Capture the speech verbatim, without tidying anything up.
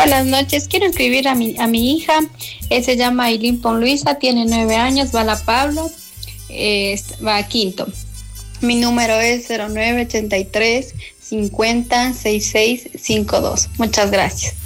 Buenas noches, quiero escribir a mi, a mi hija, eh, se llama Ailín Pon Luisa, tiene nueve años, va a la Pablo, eh, va a quinto. Mi número es cero nueve ochenta y tres cincuenta sesenta y seis cincuenta y dos. Muchas gracias.